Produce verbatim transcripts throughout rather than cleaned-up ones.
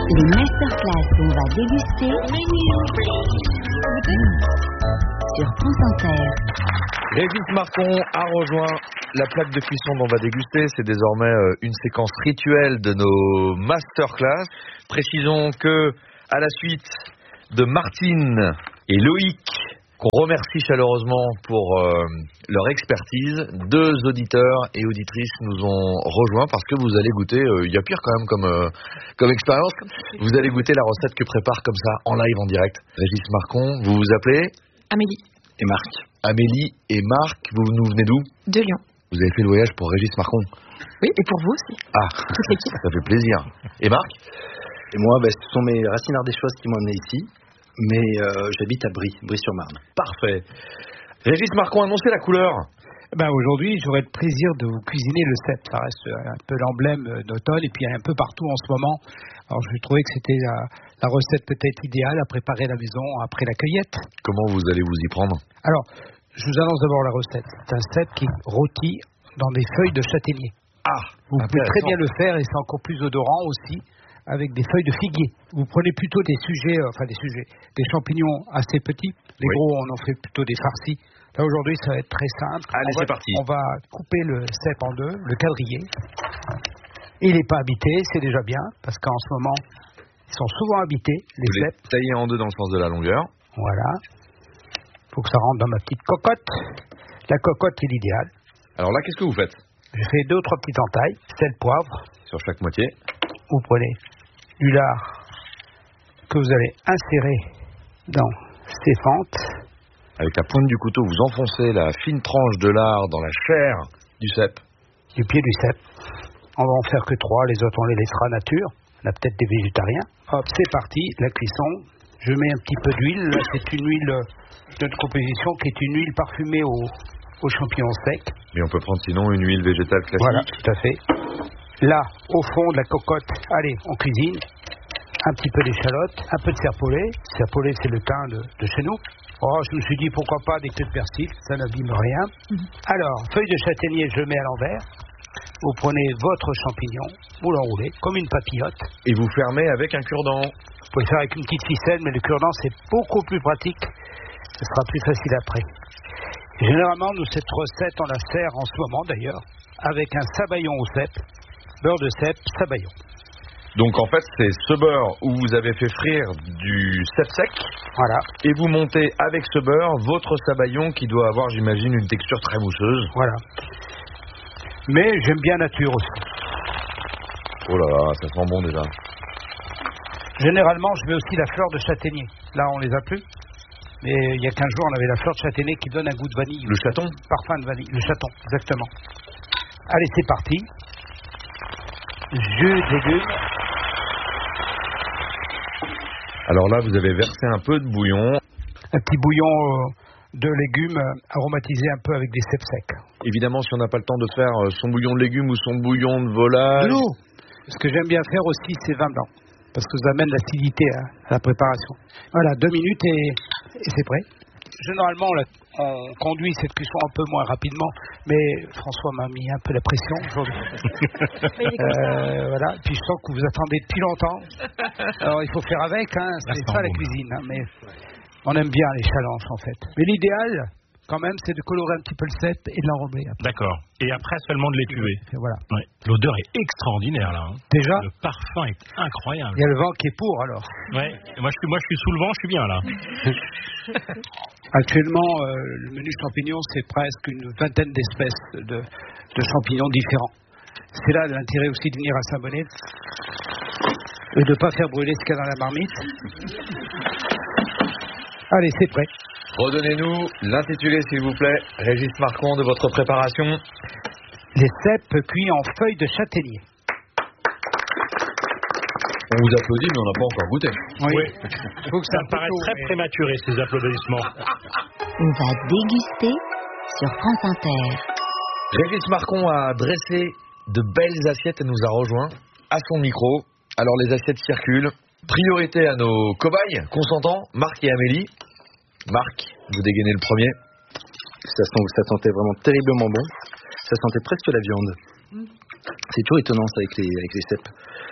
Les masterclass qu'on va déguster sur France Inter. Régis Marcon a rejoint la plaque de cuisson dont on va déguster. C'est désormais une séquence rituelle de nos masterclass. Précisons que, à la suite de Martine et Loïc, qu'on remercie chaleureusement pour euh, leur expertise, deux auditeurs et auditrices nous ont rejoints parce que vous allez goûter, il euh, y a pire quand même comme, euh, comme expérience, vous allez goûter la recette que prépare comme ça en live, en direct Régis Marcon. Vous vous appelez Amélie et Marc. Amélie et Marc, vous nous venez d'où? De Lyon. Vous avez fait le voyage pour Régis Marcon? Oui, et pour vous aussi. Ah, toute l'équipe. Ça fait plaisir. Et Marc? Et moi, bah, ce sont mes racines ardéchoises qui m'ont amené ici. Mais euh, j'habite à Brie, Brie-sur-Marne. Parfait. Régis Marcon, annoncez la couleur. Ben aujourd'hui, j'aurai le plaisir de vous cuisiner le cèpe. Ça reste un peu l'emblème d'automne et puis un peu partout en ce moment. Alors je trouvais que c'était la, la recette peut-être idéale à préparer à la maison après la cueillette. Comment vous allez vous y prendre? Alors, je vous annonce d'abord la recette. C'est un cèpe qui est rôti dans des feuilles de châtaignier. Ah, vous pouvez très bien le faire et c'est encore plus odorant aussi, avec des feuilles de figuier. Vous prenez plutôt des sujets, euh, enfin des sujets, des champignons assez petits. Les oui. Gros, on en fait plutôt des farcis. Là, aujourd'hui, ça va être très simple. Allez, on c'est va, parti. On va couper le cèpe en deux, le quadriller. Il n'est pas habité, c'est déjà bien, parce qu'en ce moment, ils sont souvent habités, les Vous cèpes. Les taillez en deux dans le sens de la longueur. Voilà. Il faut que ça rentre dans ma petite cocotte. La cocotte est l'idéal. Alors là, qu'est-ce que vous faites? Je fais deux ou trois petites entailles, sel, poivre. Sur chaque moitié. Vous prenez du lard que vous allez insérer dans ces fentes. Avec la pointe du couteau, vous enfoncez la fine tranche de lard dans la chair du cèpe. Du pied du cèpe. On va en faire que trois, les autres on les laissera nature. On a peut-être des végétariens. Hop, c'est parti, la cuisson. Je mets un petit peu d'huile. Là, c'est une huile de composition qui est une huile parfumée au, aux champignons secs. Mais on peut prendre sinon une huile végétale classique. Voilà, tout à fait. Là, au fond de la cocotte, allez, on cuisine. Un petit peu d'échalote, un peu de serpolet. Serpolet, c'est le thym de, de chez nous. Oh, je me suis dit, pourquoi pas des queues de persil, ça n'abîme rien. Mm-hmm. Alors, feuille de châtaignier, je mets à l'envers. Vous prenez votre champignon, vous l'enroulez comme une papillote. Et vous fermez avec un cure-dent. Vous pouvez le faire avec une petite ficelle, mais le cure-dent, c'est beaucoup plus pratique. Ce sera plus facile après. Généralement, nous, cette recette, on la sert en ce moment, d'ailleurs, avec un sabayon au cèpe. Beurre de cèpe, sabayon. Donc en fait, c'est ce beurre où vous avez fait frire du cèpe sec. Voilà. Et vous montez avec ce beurre votre sabayon qui doit avoir, j'imagine, une texture très mousseuse. Voilà. Mais j'aime bien nature aussi. Oh là là, ça sent bon déjà. Généralement, je mets aussi la fleur de châtaignier. Là, on les a plus. Mais il y a quinze jours, on avait la fleur de châtaignier qui donne un goût de vanille. Le chaton? Parfum de vanille. Le chaton, exactement. Allez, c'est parti. Jus de légumes. Alors là, vous avez versé un peu de bouillon. Un petit bouillon de légumes aromatisé un peu avec des cèpes secs. Évidemment, si on n'a pas le temps de faire son bouillon de légumes ou son bouillon de volaille... De l'eau. Ce que j'aime bien faire aussi, c'est vin blanc. Parce que ça amène l'acidité à, à la préparation. Voilà, deux minutes et, et c'est prêt. Généralement, on, la, on conduit cette cuisson un peu moins rapidement, mais François m'a mis un peu la pression aujourd'hui. euh, voilà. Puis je sens que vous attendez depuis longtemps. Alors il faut faire avec, hein. C'est ça la cuisine. Hein. Mais on aime bien les challenges en fait. Mais l'idéal, quand même, c'est de colorer un petit peu le cèpe et de l'enrober. D'accord. Et après seulement de l'étuver. Et voilà. Ouais. L'odeur est extraordinaire là. Hein. Déjà. Le parfum est incroyable. Il y a le vent qui est pour alors. Ouais. Moi je suis, moi je suis sous le vent, je suis bien là. Actuellement, euh, le menu champignons, c'est presque une vingtaine d'espèces de, de champignons différents. C'est là l'intérêt aussi de venir à Saint-Bonnet et de ne pas faire brûler ce qu'il y a dans la marmite. Allez, c'est prêt. Redonnez-nous l'intitulé, s'il vous plaît, Régis Marcon, de votre préparation. Les cèpes cuits en feuilles de châtaignier. On vous applaudit, mais on n'a pas encore goûté. Oui. oui. Faut que ça me paraît très mais... prématuré, ces applaudissements. On va déguster sur France Inter. Régis Marcon a dressé de belles assiettes et nous a rejoints à son micro. Alors les assiettes circulent. Priorité à nos cobayes consentants, Marc et Amélie. Marc, vous dégainez le premier. Ça, sent, ça sentait vraiment terriblement bon. Ça sentait presque la viande. C'est toujours étonnant ça avec les, avec les cèpes.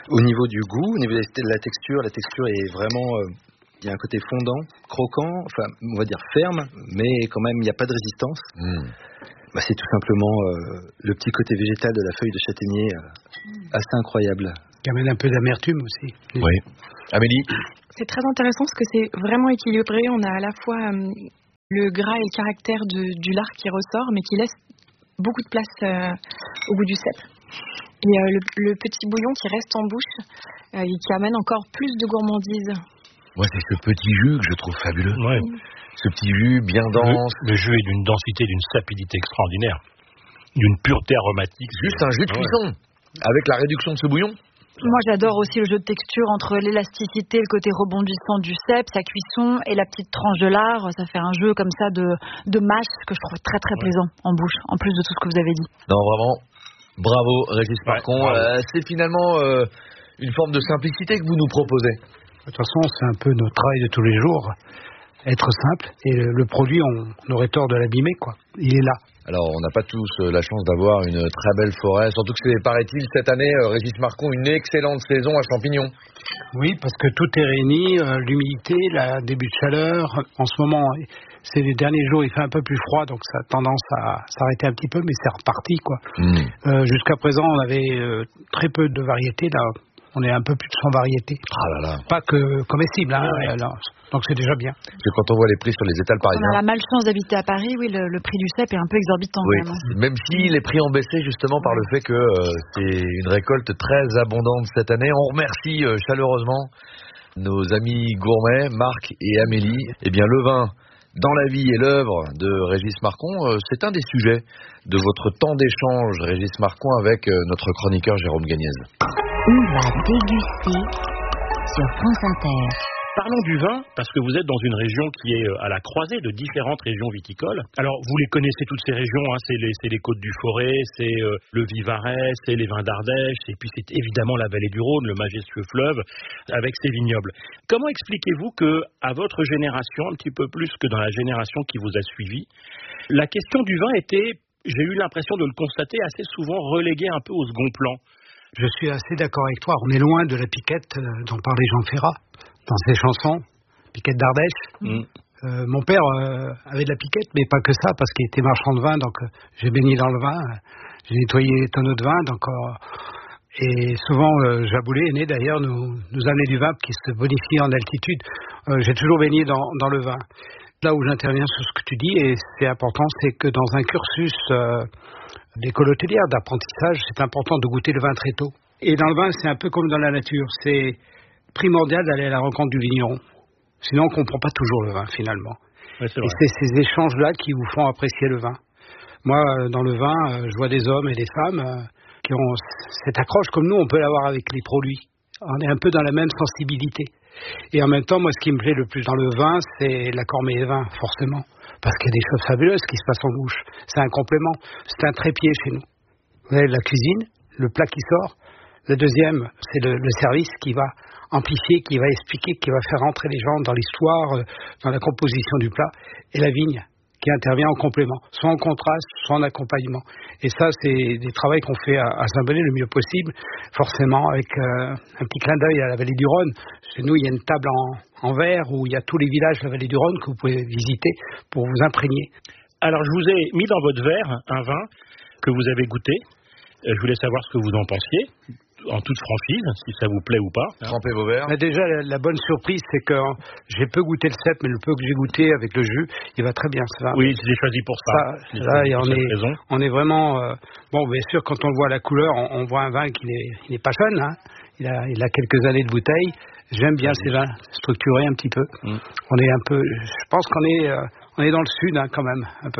Au niveau du goût, au niveau de la texture, la texture est vraiment... Euh, il y a un côté fondant, croquant, enfin, on va dire ferme, mais quand même, il n'y a pas de résistance. Mmh. Bah, c'est tout simplement euh, le petit côté végétal de la feuille de châtaignier, euh, assez incroyable. Qui amène un peu d'amertume aussi. Oui. Amélie? C'est très intéressant parce que c'est vraiment équilibré. On a à la fois euh, le gras et le caractère de, du lard qui ressort, mais qui laisse beaucoup de place euh, au goût du cèpe. Et euh, le, le petit bouillon qui reste en bouche euh, et qui amène encore plus de gourmandise. Ouais, c'est ce petit jus que je trouve fabuleux. Ouais. Ce petit jus bien dense. Le, le jus est d'une densité, d'une sapidité extraordinaire. D'une pureté aromatique. Juste un jus de cuisson. Ouais. Avec la réduction de ce bouillon. Moi, j'adore aussi le jeu de texture entre l'élasticité, le côté rebondissant du cèpe, sa cuisson et la petite tranche de lard. Ça fait un jeu comme ça de, de mâche que je trouve très très ouais. plaisant en bouche, en plus de tout ce que vous avez dit. Non, vraiment, bravo Régis Marcon. Ouais, euh, c'est finalement euh, une forme de simplicité que vous nous proposez. De toute façon, c'est un peu notre travail de tous les jours. Être simple. Et le, le produit, on, on aurait tort de l'abîmer, quoi. Il est là. Alors, on n'a pas tous euh, la chance d'avoir une très belle forêt. Surtout que c'est, paraît-il, cette année, euh, Régis Marcon, une excellente saison à champignons. Oui, parce que tout est réuni. Euh, l'humidité, le début de chaleur. En ce moment, c'est les derniers jours, il fait un peu plus froid, donc ça a tendance à s'arrêter un petit peu, mais c'est reparti, quoi. Mmh. Euh, jusqu'à présent, on avait euh, très peu de variétés, là. On est un peu plus de cent variétés. Ah là là. Pas que comestibles, hein. Ouais. Alors, donc c'est déjà bien. Parce que quand on voit les prix sur les étals parisiens... On a la malchance d'habiter à Paris, oui, le, le prix du cèpe est un peu exorbitant. Oui, quand même. Même si les prix ont baissé justement par le fait que euh, c'est une récolte très abondante cette année. On remercie euh, chaleureusement nos amis gourmets, Marc et Amélie. Eh bien, le vin dans la vie et l'œuvre de Régis Marcon, euh, c'est un des sujets de votre temps d'échange, Régis Marcon, avec euh, notre chroniqueur Jérôme Gagnez. On va déguster sur France Inter. Parlons du vin, parce que vous êtes dans une région qui est à la croisée de différentes régions viticoles. Alors, vous les connaissez toutes ces régions, hein, c'est, les, c'est les Côtes du Forêt, c'est euh, le Vivarais, c'est les vins d'Ardèche, et puis c'est évidemment la vallée du Rhône, le majestueux fleuve, avec ses vignobles. Comment expliquez-vous que, à votre génération, un petit peu plus que dans la génération qui vous a suivi, la question du vin était, j'ai eu l'impression de le constater, assez souvent reléguée un peu au second plan? Je suis assez d'accord avec toi. On est loin de la piquette euh, dont parlait Jean Ferrat dans ses chansons, piquette d'Ardèche. Mmh. Euh, mon père euh, avait de la piquette, mais pas que ça, parce qu'il était marchand de vin, donc euh, j'ai baigné dans le vin, euh, j'ai nettoyé les tonneaux de vin, donc euh, et souvent euh, Jaboulé, né d'ailleurs, nous, nous amenait du vin qui se bonifie en altitude. Euh, j'ai toujours baigné dans, dans le vin. Là où j'interviens sur ce que tu dis, et c'est important, c'est que dans un cursus euh, d'école hôtelière, d'apprentissage, c'est important de goûter le vin très tôt. Et dans le vin, c'est un peu comme dans la nature, c'est primordial d'aller à la rencontre du vigneron. Sinon, on ne comprend pas toujours le vin, finalement. Ouais, c'est et c'est ces échanges-là qui vous font apprécier le vin. Moi, dans le vin, je vois des hommes et des femmes qui ont cette accroche, comme nous, on peut l'avoir avec les produits. On est un peu dans la même sensibilité. Et en même temps, moi, ce qui me plaît le plus dans le vin, c'est l'accord mets-vin, forcément. Parce qu'il y a des choses fabuleuses qui se passent en bouche. C'est un complément. C'est un trépied chez nous. Vous avez la cuisine, le plat qui sort. Le deuxième, c'est le, le service qui va amplifier, qui va expliquer, qui va faire rentrer les gens dans l'histoire, dans la composition du plat. Et la vigne, qui intervient en complément, soit en contraste, soit en accompagnement. Et ça, c'est des travaux qu'on fait à, à Saint-Bonnet le mieux possible, forcément avec euh, un petit clin d'œil à la vallée du Rhône. Chez nous, il y a une table en, en verre où il y a tous les villages de la vallée du Rhône que vous pouvez visiter pour vous imprégner. Alors, je vous ai mis dans votre verre un vin que vous avez goûté. Je voulais savoir ce que vous en pensiez, en toute franchise, si ça vous plaît ou pas. Trempez vos verres. Mais déjà, la, la bonne surprise, c'est que hein, j'ai peu goûté le cèpe, mais le peu que j'ai goûté avec le jus, il va très bien. Ça. Oui, j'ai choisi pour ça. ça là, et on, est, on est vraiment... Euh, bon, bien sûr, quand on voit la couleur, on, on voit un vin qui n'est, il n'est pas jeune. Hein. Il, a, il a quelques années de bouteille. J'aime bien ces vins structurés un petit peu. Mm. On est un peu... Je pense qu'on est, euh, on est dans le sud, hein, quand même, un peu.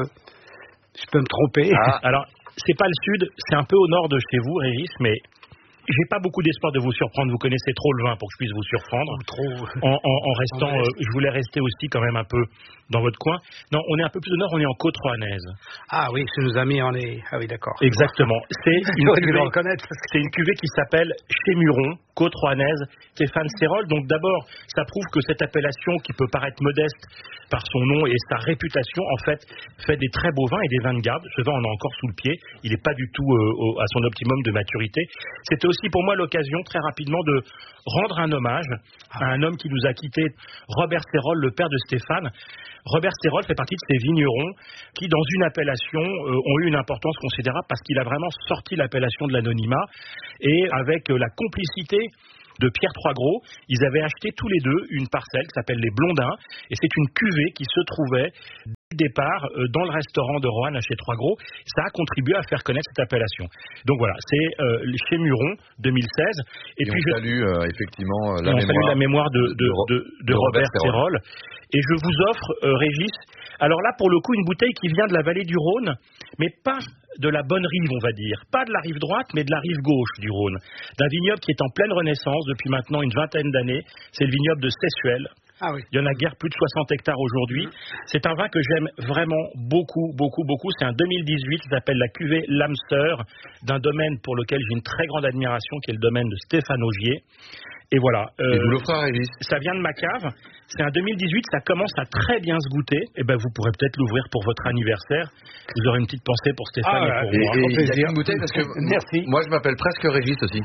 Je peux me tromper. Ah, alors, c'est pas le sud, c'est un peu au nord de chez vous, Régis, mais... J'ai pas beaucoup d'espoir de vous surprendre. Vous connaissez trop le vin pour que je puisse vous surprendre. Trop. En, en, en restant, euh, je voulais rester aussi quand même un peu dans votre coin. Non, on est un peu plus au nord. On est en Côte Rouennaise. Ah oui, chez nos amis, on est. Ah oui, d'accord. Exactement. C'est une cuvée. Reconnaître. C'est une cuvée qui s'appelle Chez Muron, Côte Rouennaise, Stéphane Sérol. Donc d'abord, ça prouve que cette appellation, qui peut paraître modeste par son nom et sa réputation, en fait, fait des très beaux vins et des vins de garde. Ce vin, on a encore sous le pied. Il n'est pas du tout euh, au, à son optimum de maturité. C'était aussi pour moi l'occasion, très rapidement, de rendre un hommage à un homme qui nous a quittés, Robert Serrol, le père de Stéphane. Robert Serrol fait partie de ces vignerons qui, dans une appellation, euh, ont eu une importance considérable parce qu'il a vraiment sorti l'appellation de l'anonymat et avec euh, la complicité de Pierre Troisgros, ils avaient acheté tous les deux une parcelle qui s'appelle les Blondins et c'est une cuvée qui se trouvait dès le départ euh, dans le restaurant de Roanne chez Troisgros. Ça a contribué à faire connaître cette appellation. Donc voilà, c'est euh, chez Muron deux mille seize. Et, et puis on je salue euh, effectivement la on mémoire, salue la mémoire de, de, de, de, de Robert, Robert Serrol. Et je vous offre, euh, Régis, alors là pour le coup une bouteille qui vient de la vallée du Rhône, mais pas de la bonne rive, on va dire. Pas de la rive droite, mais de la rive gauche du Rhône. D'un vignoble qui est en pleine renaissance depuis maintenant une vingtaine d'années. C'est le vignoble de Sessuel. Ah oui. Il y en a guère plus de soixante hectares aujourd'hui. C'est un vin que j'aime vraiment beaucoup, beaucoup, beaucoup. C'est un deux mille dix-huit, ça s'appelle la cuvée L'âme sœur, d'un domaine pour lequel j'ai une très grande admiration, qui est le domaine de Stéphane Augier. Et voilà. Euh, Et vous l'offrez, Régis ? Ça vient de ma cave. C'est un deux mille dix-huit, ça commence à très bien se goûter. Et ben, vous pourrez peut-être l'ouvrir pour votre anniversaire. Vous aurez une petite pensée pour Stéphane ah, et pour et, moi. Et il y a une bouteille parce que Merci. Moi, je m'appelle presque Régis aussi.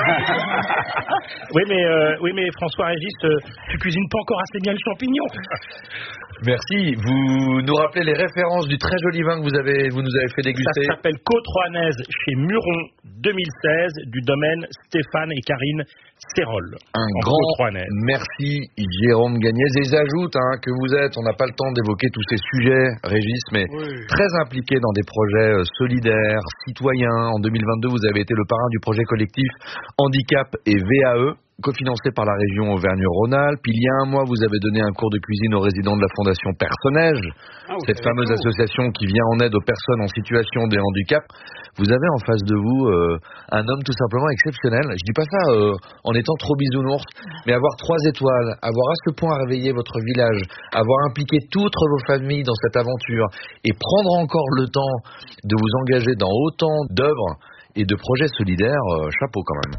oui, mais euh, oui, mais François Régis, euh, tu cuisines pas encore assez bien le champignon. Merci. Vous nous rappelez les références du très joli vin que vous avez, vous nous avez fait déguster. Ça s'appelle Côte Rouennaise chez Muron deux mille seize du domaine Stéphane et Karine Serrol. Un grand merci Jérôme Gagnez. Et j'ajoute hein, que vous êtes, on n'a pas le temps d'évoquer tous ces sujets, Régis, mais oui. très impliqué dans des projets solidaires, citoyens. En deux mille vingt-deux, vous avez été le parrain du projet collectif Handicap et V A E, cofinancé par la région Auvergne-Rhône-Alpes. Il y a un mois, vous avez donné un cours de cuisine aux résidents de la Fondation Personnage, ah, cette fameuse tout. association qui vient en aide aux personnes en situation de handicap. Vous avez en face de vous euh, un homme tout simplement exceptionnel. Je dis pas ça euh, en étant trop bisounours, mais avoir trois étoiles, avoir à ce point réveillé votre village, avoir impliqué toutes vos familles dans cette aventure et prendre encore le temps de vous engager dans autant d'œuvres et de projets solidaires, euh, chapeau quand même.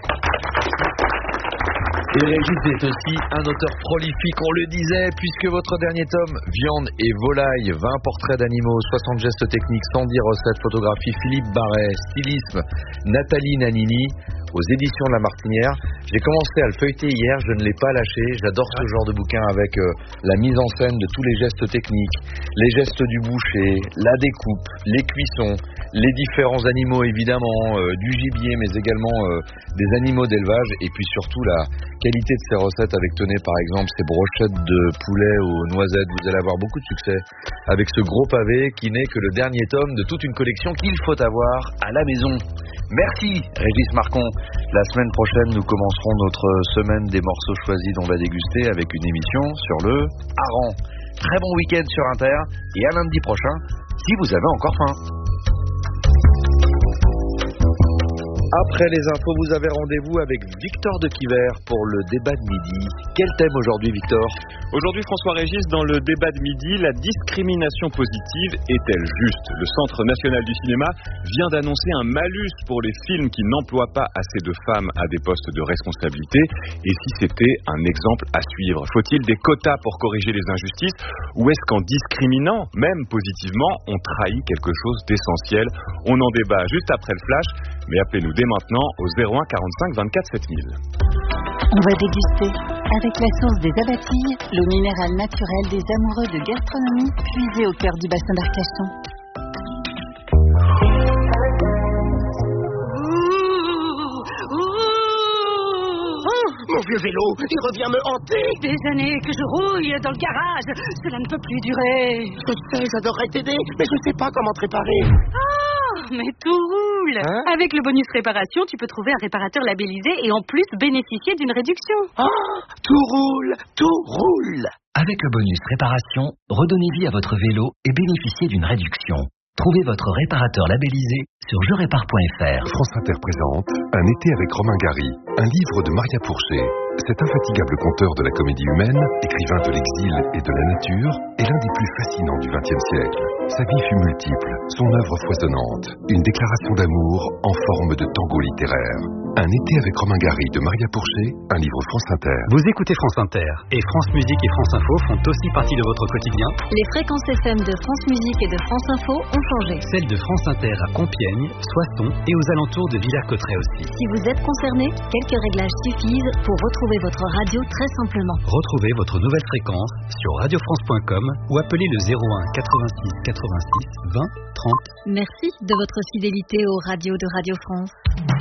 Et Régis est aussi un auteur prolifique, on le disait, puisque votre dernier tome, Viande et volaille, vingt portraits d'animaux, soixante gestes techniques, cent dix recettes, photographies, Philippe Barret, stylisme, Nathalie Nanini, aux éditions de La Martinière. J'ai commencé à le feuilleter hier, je ne l'ai pas lâché. J'adore ce genre de bouquin avec euh, la mise en scène de tous les gestes techniques, les gestes du boucher, la découpe, les cuissons, les différents animaux évidemment, euh, du gibier mais également euh, des animaux d'élevage et puis surtout la qualité de ces recettes avec, tenez par exemple, ces brochettes de poulet aux noisettes. Vous allez avoir beaucoup de succès avec ce gros pavé qui n'est que le dernier tome de toute une collection qu'il faut avoir à la maison. Merci Régis Marcon. La semaine prochaine, nous commencerons notre semaine des morceaux choisis dont on va déguster avec une émission sur le hareng. Très bon week-end sur Inter et à lundi prochain si vous avez encore faim. Après les infos, vous avez rendez-vous avec Victor de Quiver pour le débat de midi. Quel thème aujourd'hui, Victor ? Aujourd'hui, François Régis, dans le débat de midi, la discrimination positive est-elle juste ? Le Centre national du cinéma vient d'annoncer un malus pour les films qui n'emploient pas assez de femmes à des postes de responsabilité. Et si c'était un exemple à suivre ? Faut-il des quotas pour corriger les injustices ? Ou est-ce qu'en discriminant, même positivement, on trahit quelque chose d'essentiel ? On en débat juste après le flash, mais appelez-nous dès maintenant au zéro un quarante-cinq vingt-quatre sept mille. On va déguster avec la source des Abatilles, l'eau minérale naturelle des amoureux de gastronomie, puisée au cœur du bassin d'Arcachon. Mon vieux vélo, il revient me hanter. Des années que je rouille dans le garage, cela ne peut plus durer. Je sais, j'adorerais t'aider, mais je ne sais pas comment te réparer. Ah, mais tout roule. Hein? Avec le bonus réparation, tu peux trouver un réparateur labellisé et en plus bénéficier d'une réduction. Ah, tout roule, tout roule. Avec le bonus réparation, redonnez vie à votre vélo et bénéficiez d'une réduction. Trouvez votre réparateur labellisé sur je répare point f r. France Inter présente Un été avec Romain Gary, un livre de Maria Pourchet. cet infatigable conteur de la comédie humaine, écrivain de l'exil et de la nature, est l'un des plus fascinants du vingtième siècle. Sa vie fut multiple, son œuvre foisonnante, une déclaration d'amour en forme de tango littéraire. Un été avec Romain Gary de Maria Pourchet, un livre France Inter. Vous écoutez France Inter, et France Musique et France Info font aussi partie de votre quotidien. Les fréquences F M de France Musique et de France Info ont changé. Celles de France Inter à Compiègne, Soissons et aux alentours de Villers-Cotterêts aussi. Si vous êtes concerné, quelques réglages suffisent pour retrouver votre radio très simplement. Retrouvez votre nouvelle fréquence sur radio france point com ou appelez le zéro un quatre-vingt-six quatre-vingt-six vingt trente. Merci de votre fidélité aux radios de Radio France.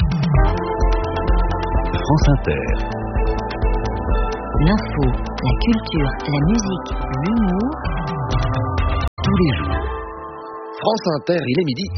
France Inter. L'info, la culture, la musique, l'humour. Tous les jours. France Inter, il est midi.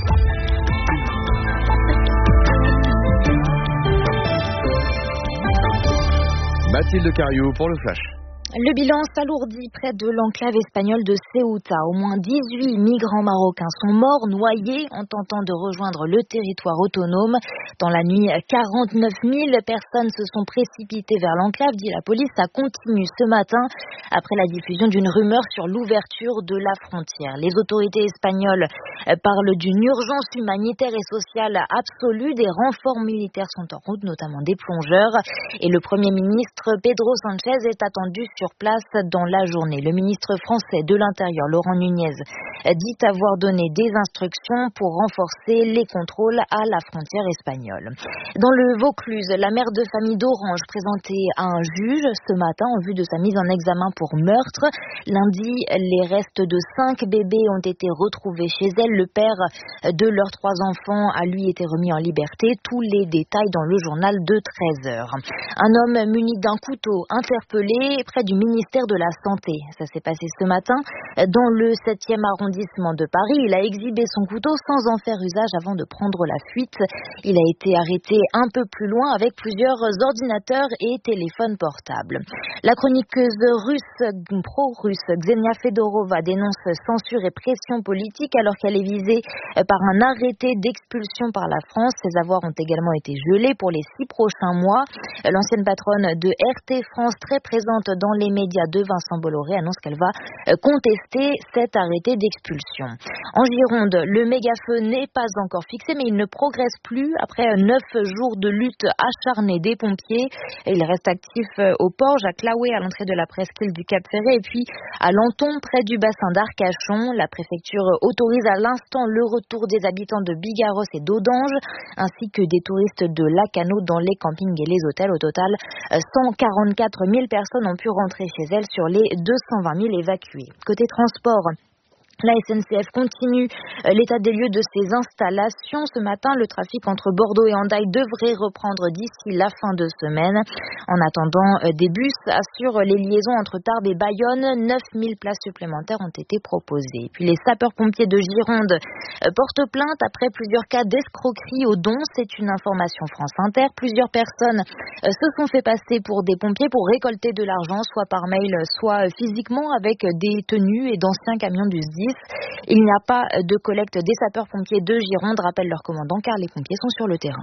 Mathilde Cariou pour le Flash. Le bilan s'alourdit près de l'enclave espagnole de Ceuta. Au moins dix-huit migrants marocains sont morts, noyés en tentant de rejoindre le territoire autonome. Dans la nuit, quarante-neuf mille personnes se sont précipitées vers l'enclave, dit la police. Ça continue ce matin après la diffusion d'une rumeur sur l'ouverture de la frontière. Les autorités espagnoles parlent d'une urgence humanitaire et sociale absolue. Des renforts militaires sont en route, notamment des plongeurs. Et le Premier ministre Pedro Sánchez est attendu sur place dans la journée. Le ministre français de l'Intérieur, Laurent Nunez, dit avoir donné des instructions pour renforcer les contrôles à la frontière espagnole. Dans le Vaucluse, la mère de famille d'Orange présentée à un juge ce matin en vue de sa mise en examen pour meurtre. Lundi, les restes de cinq bébés ont été retrouvés chez elle. Le père de leurs trois enfants a lui été remis en liberté. Tous les détails dans le journal de treize heures. Un homme muni d'un couteau interpellé près du ministère de la Santé. Ça s'est passé ce matin dans le septième arrondissement de Paris. Il a exhibé son couteau sans en faire usage avant de prendre la fuite. Il a été arrêté un peu plus loin avec plusieurs ordinateurs et téléphones portables. La chroniqueuse russe, pro-russe, Ksenia Fedorova dénonce censure et pression politique alors qu'elle est visée par un arrêté d'expulsion par la France. Ses avoirs ont également été gelés pour les six prochains mois. L'ancienne patronne de R T France, très présente dans les médias de Vincent Bolloré, annonce qu'elle va contester cet arrêté d'expulsion. En Gironde, le méga-feu n'est pas encore fixé, mais il ne progresse plus après neuf jours de lutte acharnée des pompiers. Il reste actif au port Jacques Laoué à l'entrée de la presqu'île du Cap Ferret et puis à Lanton, près du bassin d'Arcachon. La préfecture autorise à l'instant le retour des habitants de Bigarros et d'Audange, ainsi que des touristes de Lacano dans les campings et les hôtels. Au total, cent quarante-quatre mille personnes ont pu rentrer chez elles sur les deux cent vingt mille évacués. Côté transport, la S N C F continue l'état des lieux de ses installations. Ce matin, le trafic entre Bordeaux et Hendaye devrait reprendre d'ici la fin de semaine. En attendant, des bus assurent les liaisons entre Tarbes et Bayonne. neuf mille places supplémentaires ont été proposées. Puis les sapeurs-pompiers de Gironde portent plainte après plusieurs cas d'escroquerie aux dons. C'est une information France Inter. Plusieurs personnes se sont fait passer pour des pompiers pour récolter de l'argent, soit par mail, soit physiquement, avec des tenues et d'anciens camions du S D I S. Il n'y a pas de collecte des sapeurs-pompiers de Gironde, rappelle leur commandant, car les pompiers sont sur le terrain.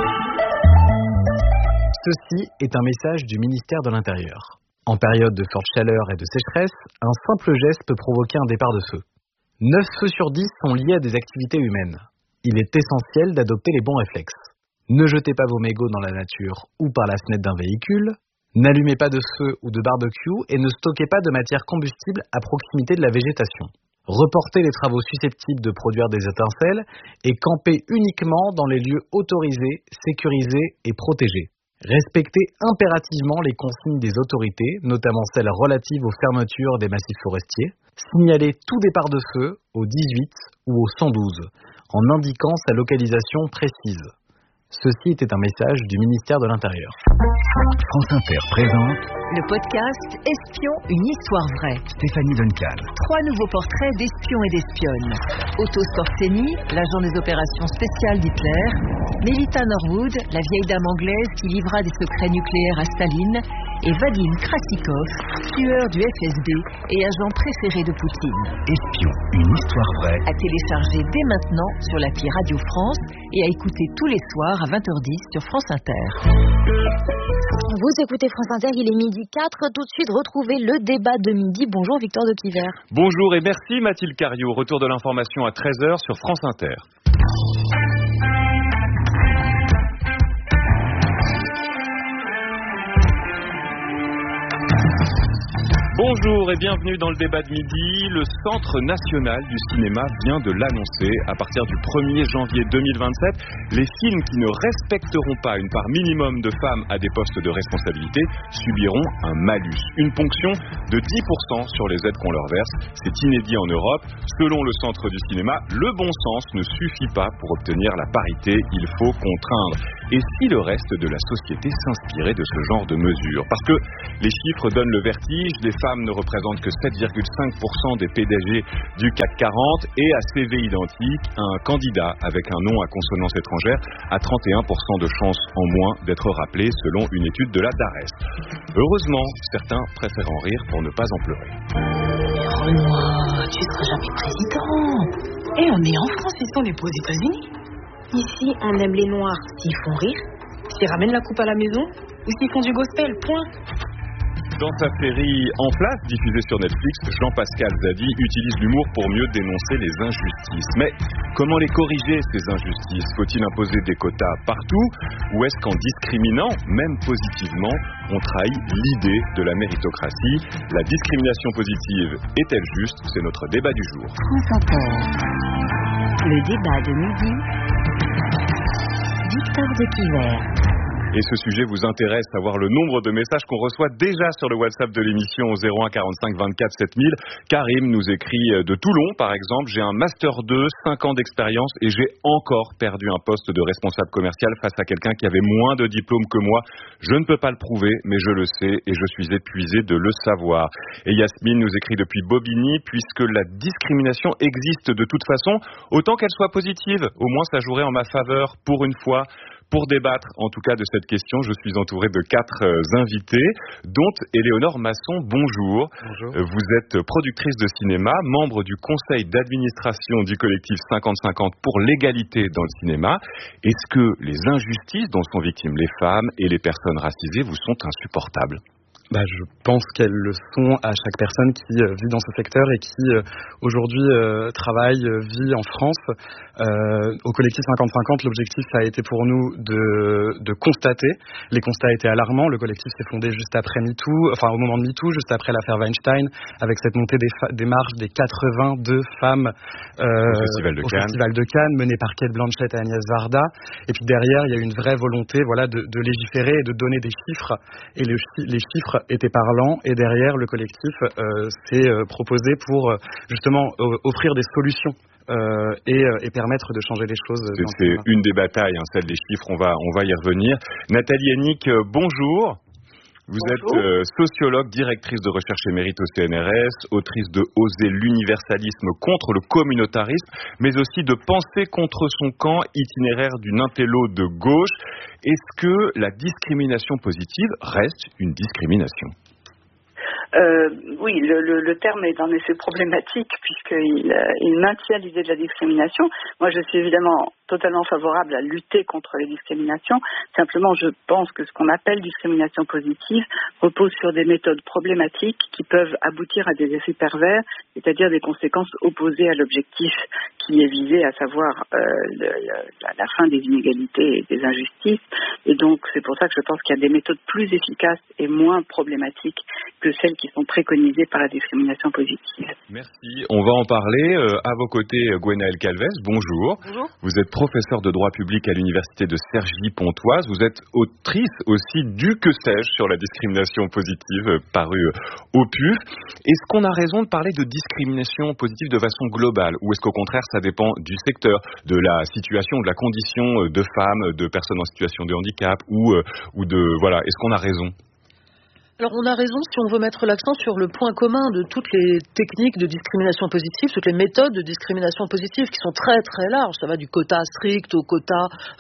Ceci est un message du ministère de l'Intérieur. En période de forte chaleur et de sécheresse, un simple geste peut provoquer un départ de feu. neuf feux sur dix sont liés à des activités humaines. Il est essentiel d'adopter les bons réflexes. Ne jetez pas vos mégots dans la nature ou par la fenêtre d'un véhicule. N'allumez pas de feu ou de barbecue et ne stockez pas de matière combustible à proximité de la végétation. Reportez les travaux susceptibles de produire des étincelles et campez uniquement dans les lieux autorisés, sécurisés et protégés. Respectez impérativement les consignes des autorités, notamment celles relatives aux fermetures des massifs forestiers. Signalez tout départ de feu au dix-huit ou au cent douze, en indiquant sa localisation précise. Ceci était un message du ministère de l'Intérieur. France Inter présente le podcast Espion, une histoire vraie. Stéphanie Duncan. Trois nouveaux portraits d'espions et d'espionnes. Otto Skorzeny, l'agent des opérations spéciales d'Hitler. Melita Norwood, la vieille dame anglaise qui livra des secrets nucléaires à Staline. Et Vadim Krasikov, tueur du F S B et agent préféré de Poutine. Espion, une histoire vraie. À télécharger dès maintenant sur l'appli Radio France et à écouter tous les soirs à vingt heures dix sur France Inter. Vous écoutez France Inter, il est midi quatre. Tout de suite, retrouvez le débat de midi. Bonjour Victor de Quiver. Bonjour et merci Mathilde Cariou. Retour de l'information à treize heures sur France Inter. Bonjour et bienvenue dans le débat de midi. Le Centre national du cinéma vient de l'annoncer. À partir du premier janvier deux mille vingt-sept, les films qui ne respecteront pas une part minimum de femmes à des postes de responsabilité subiront un malus. Une ponction de dix pour cent sur les aides qu'on leur verse. C'est inédit en Europe. Selon le Centre du cinéma, le bon sens ne suffit pas pour obtenir la parité. Il faut contraindre. Et si le reste de la société s'inspirait de ce genre de mesures? Parce que les chiffres donnent le vertige. Les femmes ne représentent que sept virgule cinq pour cent des P D G du C A C quarante et à C V identique, un candidat avec un nom à consonance étrangère a trente et un pour cent de chances en moins d'être rappelé selon une étude de la DARES. Heureusement, certains préfèrent en rire pour ne pas en pleurer. Renoir, tu seras jamais président. Et on est en France, ils sont les pas aux États-Unis. Ici, on aime les noirs s'ils font rire, s'ils ramènent la coupe à la maison ou s'ils font du gospel, point. Dans sa série En place, diffusée sur Netflix, Jean-Pascal Zadi utilise l'humour pour mieux dénoncer les injustices. Mais comment les corriger, ces injustices? Faut-il imposer des quotas partout? Ou est-ce qu'en discriminant, même positivement, on trahit l'idée de la méritocratie? La discrimination positive est-elle juste? C'est notre débat du jour. France Inter. Le débat de midi. Victor de Quiver. Et ce sujet vous intéresse, savoir le nombre de messages qu'on reçoit déjà sur le WhatsApp de l'émission au zéro un quarante-cinq vingt-quatre sept mille. Karim nous écrit de Toulon, par exemple: j'ai un master deux, cinq ans d'expérience et j'ai encore perdu un poste de responsable commercial face à quelqu'un qui avait moins de diplômes que moi. Je ne peux pas le prouver, mais je le sais et je suis épuisé de le savoir. Et Yasmine nous écrit depuis Bobigny: puisque la discrimination existe de toute façon, autant qu'elle soit positive. Au moins ça jouerait en ma faveur pour une fois. Pour débattre, en tout cas, de cette question, je suis entouré de quatre euh, invités, dont Éléonore Masson. Bonjour. Bonjour. Euh, vous êtes productrice de cinéma, membre du conseil d'administration du collectif cinquante cinquante pour l'égalité dans le cinéma. Est-ce que les injustices dont sont victimes les femmes et les personnes racisées vous sont insupportables ? Bah, je pense qu'elles le sont à chaque personne qui euh, vit dans ce secteur et qui euh, aujourd'hui euh, travaille, euh, vit en France. Euh, au collectif cinquante cinquante, l'objectif ça a été pour nous de, de constater. Les constats étaient alarmants. Le collectif s'est fondé juste après MeToo, enfin au moment de MeToo, juste après l'affaire Weinstein, avec cette montée des, fa- des marches des quatre-vingt-deux femmes euh, au, Festival de, au Cannes. Festival de Cannes, menées par Kate Blanchett et Agnès Varda. Et puis derrière, il y a eu une vraie volonté, voilà, de, de légiférer et de donner des chiffres. Et le, les chiffres était parlant et derrière le collectif euh, s'est euh, proposé pour euh, justement euh, offrir des solutions euh, et, euh, et permettre de changer les choses. C'est, c'est une des batailles, hein, celle des chiffres, on va, on va y revenir. Nathalie Hennick, euh, bonjour. Vous Bonjour. êtes euh, sociologue, directrice de recherche et mérite au C N R S, autrice de Oser l'universalisme contre le communautarisme, mais aussi de Penser contre son camp, itinéraire d'une intello de gauche. Est-ce que la discrimination positive reste une discrimination ? Euh, oui, le, le, le terme est en effet problématique puisqu'il euh, il maintient l'idée de la discrimination. Moi, je suis évidemment totalement favorable à lutter contre les discriminations. Simplement, je pense que ce qu'on appelle discrimination positive repose sur des méthodes problématiques qui peuvent aboutir à des effets pervers, c'est-à-dire des conséquences opposées à l'objectif qui est visé, à savoir euh, le, la, la fin des inégalités et des injustices. Et donc, c'est pour ça que je pense qu'il y a des méthodes plus efficaces et moins problématiques que celles qui sont préconisées par la discrimination positive. Merci. On va en parler. Euh, à vos côtés, Gwenaëlle Calvez, bonjour. Bonjour. Vous êtes professeur de droit public à l'université de Cergy-Pontoise. Vous êtes autrice aussi du Que sais-je sur la discrimination positive, euh, paru euh, au P U F. Est-ce qu'on a raison de parler de discrimination positive de façon globale, ou est-ce qu'au contraire ça dépend du secteur, de la situation, de la condition de femmes, de personnes en situation de handicap, ou, euh, ou de... Voilà, est-ce qu'on a raison ? Alors on a raison si on veut mettre l'accent sur le point commun de toutes les techniques de discrimination positive, toutes les méthodes de discrimination positive qui sont très très larges. Ça va du quota strict au quota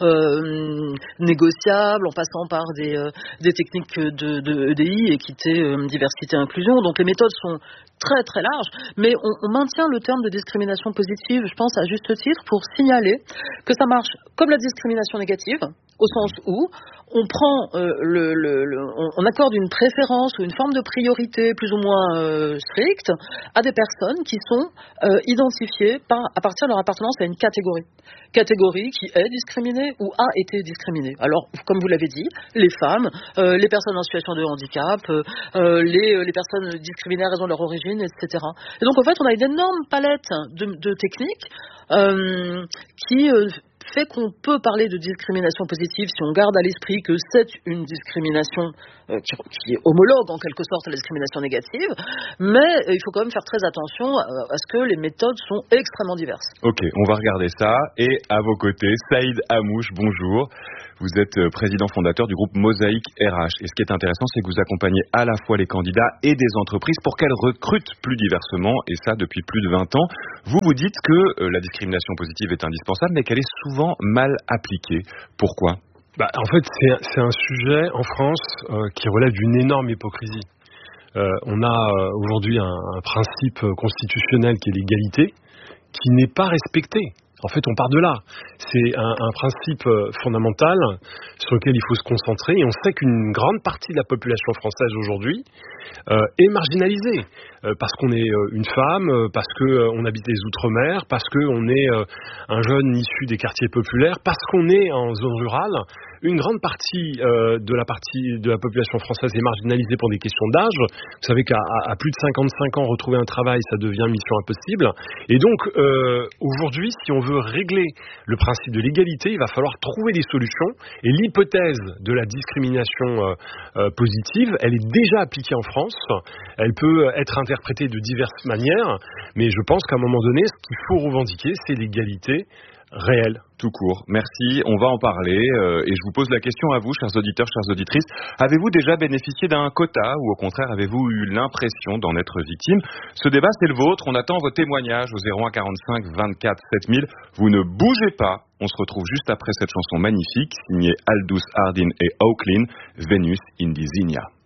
euh, négociable, en passant par des, euh, des techniques de, de E D I, équité, euh, diversité, inclusion. Donc les méthodes sont très très larges, mais on, on maintient le terme de discrimination positive, je pense à juste titre, pour signaler que ça marche comme la discrimination négative, au sens où on prend euh, le, le, le on, on accorde une préférence ou une forme de priorité plus ou moins euh, stricte à des personnes qui sont euh, identifiées par, à partir de leur appartenance à une catégorie. Catégorie qui est discriminée ou a été discriminée. Alors, comme vous l'avez dit, les femmes, euh, les personnes en situation de handicap, euh, les, les personnes discriminées à raison de leur origine, et cetera. Et donc, en fait, on a une énorme palette de, de techniques euh, qui... Euh, fait qu'on peut parler de discrimination positive si on garde à l'esprit que c'est une discrimination euh, qui, qui est homologue en quelque sorte à la discrimination négative, mais euh, il faut quand même faire très attention à, à ce que les méthodes sont extrêmement diverses. Ok, on va regarder ça. Et à vos côtés, Saïd Hamouche, bonjour. Vous êtes président fondateur du groupe Mosaïque R H. Et ce qui est intéressant, c'est que vous accompagnez à la fois les candidats et des entreprises pour qu'elles recrutent plus diversement, et ça depuis plus de vingt ans. Vous vous dites que euh, la discrimination positive est indispensable, mais qu'elle est souvent mal appliquée. Pourquoi ? Bah, en fait, c'est, c'est un sujet en France euh, qui relève d'une énorme hypocrisie. Euh, on a euh, aujourd'hui un, un principe constitutionnel qui est l'égalité, qui n'est pas respecté. En fait, on part de là. C'est un, un principe fondamental sur lequel il faut se concentrer. Et on sait qu'une grande partie de la population française aujourd'hui euh, est marginalisée. Euh, parce qu'on est euh, une femme, euh, parce qu'on euh, habite les Outre-mer, parce qu'on est euh, un jeune issu des quartiers populaires, parce qu'on est en zone rurale. Une grande partie euh, de la partie de la population française est marginalisée pour des questions d'âge. Vous savez qu'à à plus de cinquante-cinq ans, retrouver un travail, ça devient mission impossible. Et donc, euh, aujourd'hui, si on veut régler le principe de l'égalité, il va falloir trouver des solutions. Et l'hypothèse de la discrimination euh, euh, positive, elle est déjà appliquée en France. Elle peut être interprétée de diverses manières. Mais je pense qu'à un moment donné, ce qu'il faut revendiquer, c'est l'égalité réel. Tout court. Merci. On va en parler. Euh, et je vous pose la question à vous, chers auditeurs, chères auditrices. Avez-vous déjà bénéficié d'un quota ou au contraire avez-vous eu l'impression d'en être victime ? Ce débat, c'est le vôtre. On attend vos témoignages au zéro un quarante-cinq vingt-quatre sept mille. Vous ne bougez pas. On se retrouve juste après cette chanson magnifique signée Aldous Hardin et Oaklin, Venus in the Zinnia.